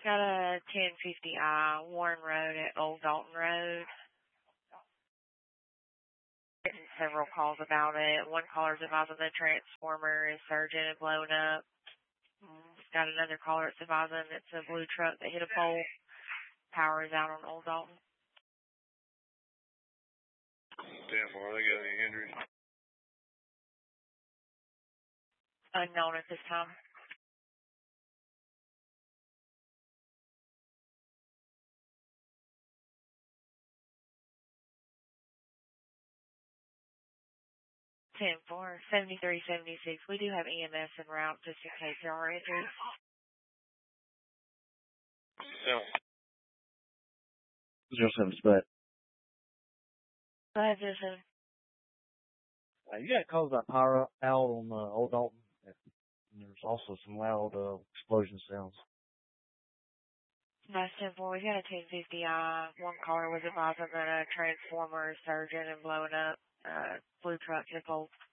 Got a 1050I, Warren Road at Old Dalton Road. Getting several calls about it. One caller's advising the transformer is surging and blowing up. Got another caller that's advising it's a blue truck that hit a pole. Power is out on Old Dalton. 10-4, they got any injuries? Unknown at this time. Ten four 7376. We do have EMS en route just in case there are injuries. Yeah. 07 Spud. Go ahead, Jason. You got calls about power out on Old Dalton. And there's also some loud explosion sounds. Nice 10-4. We got a 1050I. One caller was advising that a transformer is surging and blowing up. Blue truck hit a pole.